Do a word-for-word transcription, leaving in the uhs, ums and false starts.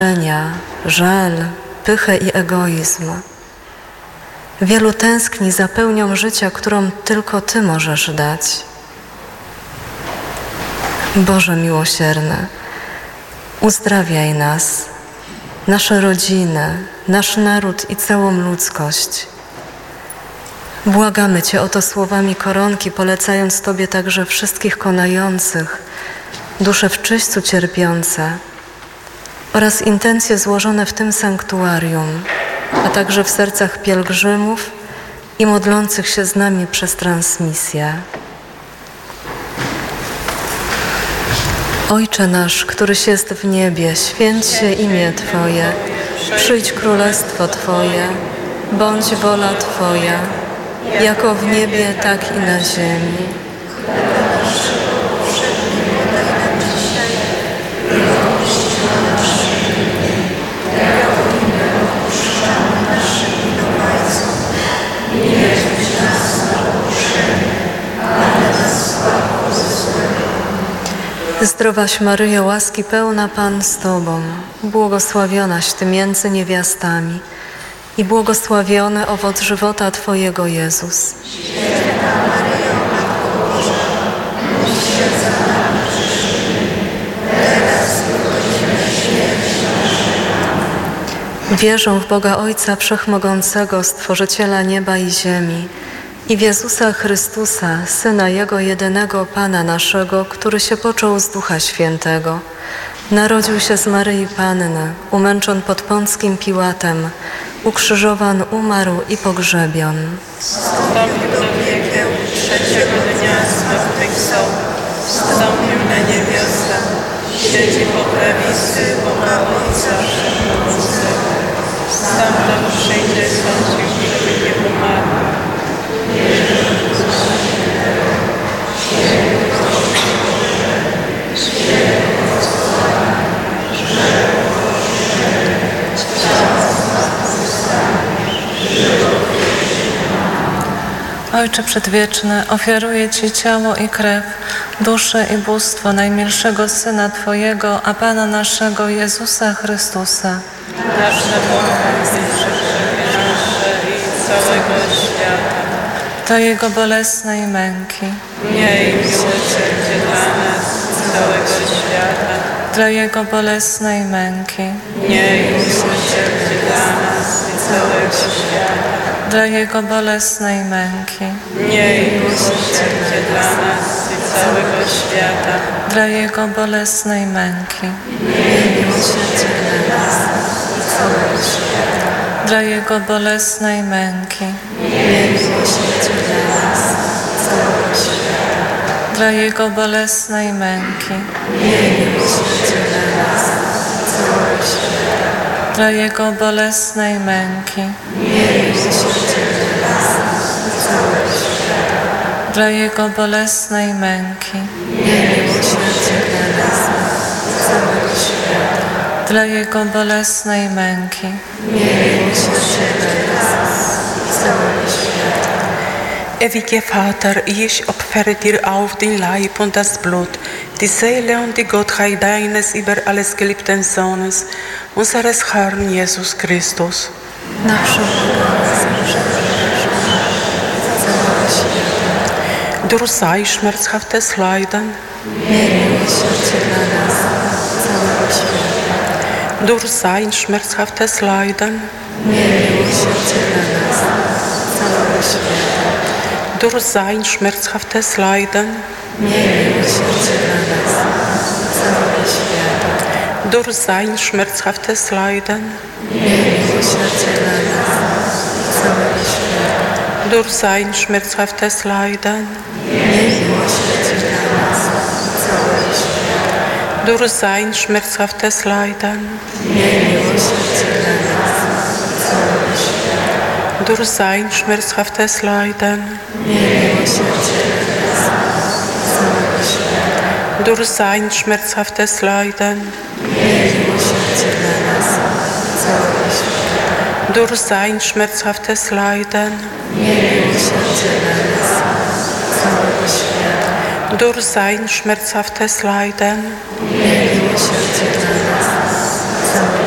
żal, pychę i egoizm. Wielu tęskni za pełnią życia, którą tylko Ty możesz dać. Boże miłosierny, uzdrawiaj nas, nasze rodziny, nasz naród i całą ludzkość. Błagamy Cię o to słowami koronki, polecając Tobie także wszystkich konających, dusze w czyśćcu cierpiące oraz intencje złożone w tym sanktuarium, a także w sercach pielgrzymów i modlących się z nami przez transmisję. Ojcze nasz, któryś jest w niebie, święć się imię Twoje, przyjdź królestwo Twoje, bądź wola Twoja, jako w niebie, tak i na ziemi. Zdrowaś Maryjo, łaski pełna, Pan z Tobą, błogosławionaś Ty między niewiastami i błogosławiony owoc żywota Twojego, Jezus. Święta Maryjo, Matko Boża, módl się za nami grzesznymi, teraz i w godzinę śmierci naszej. Wierzę w Boga Ojca Wszechmogącego, Stworzyciela nieba i ziemi, i w Jezusa Chrystusa, Syna Jego jedynego, Pana naszego, który się począł z Ducha Świętego. Narodził się z Maryi Panny, umęczon pod Pąckim Piłatem, ukrzyżowan, umarł i pogrzebion. Wstąpił do piekieł, trzeciego dnia zmartwychwstał, wstąpił na niebiosa, siedzi po prawicy Boga Ojca Wszechmogącego. Stamtąd przyjdzie sądził żywych i umarłych. Ojcze Przedwieczny, ofiaruję Ci ciało i krew, duszę i bóstwo najmilszego Syna Twojego, a Pana naszego Jezusa Chrystusa. Nasze błądy nasze i całego świata. Do Jego bolesnej męki, Miej miłosierdzie dla nas i całego świata. dla Jego bolesnej męki, Miej miłosierdzie dla nas i całego świata. dla Jego bolesnej męki, Miej miłosierdzie dla nas i całego świata. dla Jego bolesnej męki, Miej miłosierdzie dla nas i całego świata. dla Jego bolesnej męki, Miej miłosierdzie dla nas i całego świata. dla Jego bolesnej męki, Miej miłosierdzie dla nas i całego świata. dla Jego bolesnej męki, Miej miłosierdzie dla nas i całego świata. dla Jego bolesnej męki, Miej miłosierdzie dla nas i całego świata. dla Jego bolesnej męki. Miej miłosierdzie dla nas i całego świata. Ewige Vater, ich opfere dir auf den Leib und das Blut, die Seele und die Gottheit deines über alles geliebten Sohnes, unseres Herrn Jesus Christus. Na przebłaganie za grzechy nasze, całego świata. Durch sein schmerzhaftes Leiden, Miej miłosierdzie dla nas i całego świata. durch sein schmerzhaftes Leiden, Miej miłosierdzie dla nas i całego świata. durch sein schmerzhaftes Leiden, Miej miłosierdzie dla nas i całego świata. durch sein schmerzhaftes Leiden, Miej miłosierdzie dla nas i całego świata. durch sein schmerzhaftes Leiden, Miej miłosierdzie dla nas i całego świata. durch sein schmerzhaftes Leiden, Miej miłosierdzie dla nas i całego świata. durch sein schmerzhaftes Leiden, Miej miłosierdzie dla nas i całego świata. durch sein schmerzhaftes Leiden, Miej miłosierdzie dla nas i całego świata. durch sein schmerzhaftes Leiden, Miej miłosierdzie dla nas i całego świata. durch sein schmerzhaftes Leiden, Miej miłosierdzie dla nas i całego